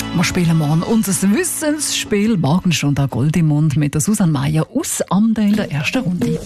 Wir spielen morgen unser Wissensspiel Morgenstunde Gold im Mund mit der Susanne Meyer aus Amden in der ersten Runde.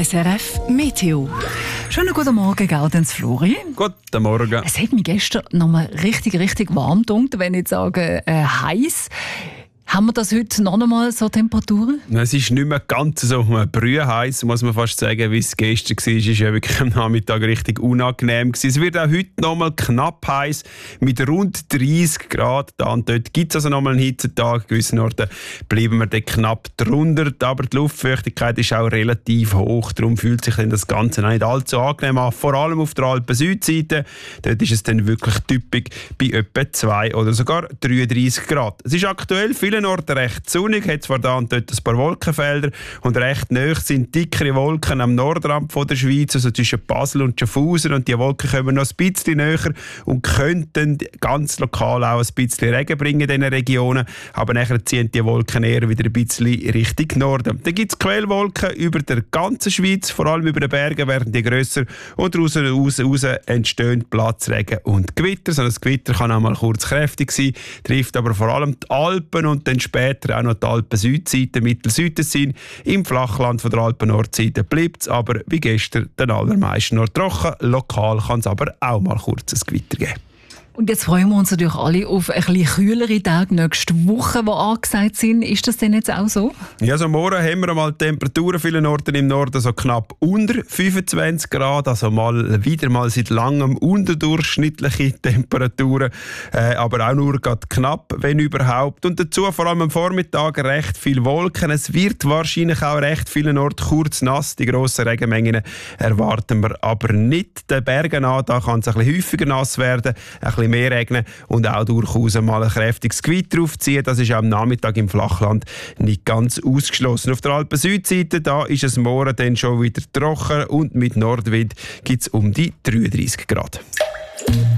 SRF Meteo. Schönen guten Morgen, Gaudenz Flori. Guten Morgen. Es hat mich gestern noch mal richtig warm gedunkt, wenn ich sage heiß. Haben wir das heute noch einmal so Temperaturen? Es ist nicht mehr ganz so brühheiß, muss man fast sagen, wie es gestern war. Es war ja wirklich am Nachmittag richtig unangenehm. Es wird auch heute noch mal knapp heiß mit rund 30 Grad. Da und dort gibt es also noch mal einen Hitzetag. In gewissen Orten bleiben wir dann knapp drunter. Aber die Luftfeuchtigkeit ist auch relativ hoch. Darum fühlt sich dann das Ganze nicht allzu angenehm an. Vor allem auf der Alpen-Südseite. Dort ist es dann wirklich typisch bei etwa 2 oder sogar 33 Grad. Es ist aktuell vielen Orten recht sonnig, hat zwar da und dort ein paar Wolkenfelder und recht nahe sind dickere Wolken am Nordrand von der Schweiz, also zwischen Basel und Schaffhausen, und die Wolken kommen noch ein bisschen näher und könnten ganz lokal auch ein bisschen Regen bringen in diesen Regionen, aber nachher ziehen die Wolken eher wieder ein bisschen Richtung Norden. Dann gibt es Quellwolken über der ganzen Schweiz, vor allem über den Bergen werden die grösser und raus entstehen Platzregen und Gewitter. So ein Gewitter kann auch mal kurz kräftig sein, trifft aber vor allem die Alpen und dann später auch noch die Alpen-Südseite, Mittel-Südtessin. Im Flachland von der Alpen-Nordseite bleibt es aber wie gestern den allermeisten noch trocken. Lokal kann es aber auch mal kurz ein Gewitter geben. Und jetzt freuen wir uns natürlich alle auf ein bisschen kühlere Tage nächste Woche, die angesagt sind. Ist das denn jetzt auch so? Ja, so morgen haben wir mal Temperaturen vielen Orten im Norden so knapp unter 25 Grad, also wieder mal seit langem unterdurchschnittliche Temperaturen, aber auch nur gerade knapp, wenn überhaupt. Und dazu vor allem am Vormittag recht viel Wolken. Es wird wahrscheinlich auch recht vielen Orten kurz nass. Die grossen Regenmengen erwarten wir aber nicht. Den Bergen an, da kann es ein bisschen häufiger nass werden, ein bisschen mehr regnen und auch durchaus mal ein kräftiges Gewitter aufziehen. Das ist auch am Nachmittag im Flachland nicht ganz ausgeschlossen. Auf der Alpen-Südseite da ist es morgen dann schon wieder trocken und mit Nordwind gibt es um die 33 Grad.